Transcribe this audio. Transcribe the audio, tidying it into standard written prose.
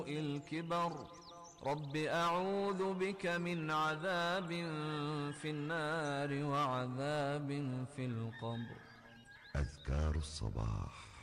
الكبر رب أعوذ بك من عذاب في النار وعذاب في القبر. أذكار الصباح.